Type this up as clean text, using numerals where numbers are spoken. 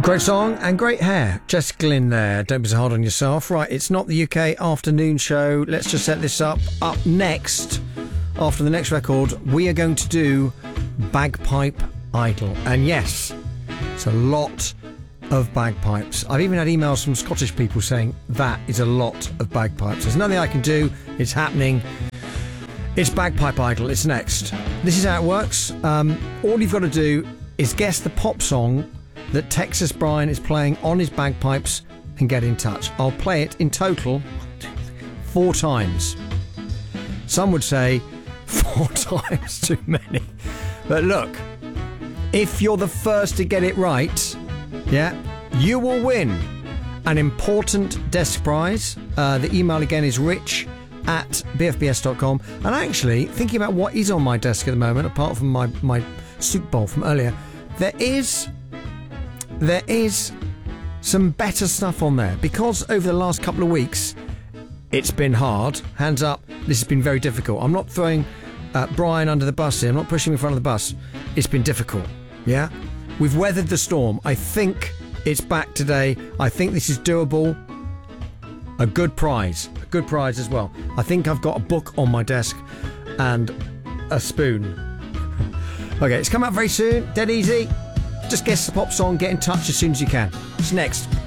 Great song and great hair. Jessica Glynn there. Don't be so hard on yourself. Right, it's not the UK afternoon show. Let's just set this up. Up next, after the next record, we are going to do Bagpipe Idol. And yes, it's a lot of bagpipes. I've even had emails from Scottish people saying that is a lot of bagpipes. There's nothing I can do. It's happening. It's Bagpipe Idol. It's next. This is how it works. All you've got to do is guess the pop song that Texas Brian is playing on his bagpipes and get in touch. I'll play it in total 4 times. Some would say 4 times too many. But look, if you're the first to get it right, yeah, you will win an important desk prize. The email again is rich@bfbs.com. And actually, thinking about what is on my desk at the moment, apart from my soup bowl from earlier, there is some better stuff on there, because over the last couple of weeks it's been hard. Hands up, this has been very difficult. I'm not throwing Brian under the bus here. I'm not pushing him in front of the bus. It's been difficult. Yeah, we've weathered the storm. I think it's back today. I think this is doable. A good prize as well. I think I've got a book on my desk and a spoon. Okay, it's coming up very soon. Dead easy. Just guess the pop song, get in touch as soon as you can. It's next.